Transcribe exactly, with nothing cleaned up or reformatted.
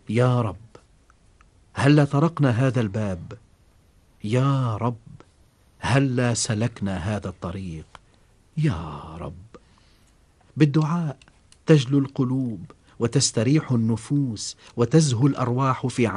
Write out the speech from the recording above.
يا رب هلا طرقنا هذا الباب، يا رب هلا سلكنا هذا الطريق، يا رب. بالدعاء تجلو القلوب وتستريح النفوس وتزهو الأرواح في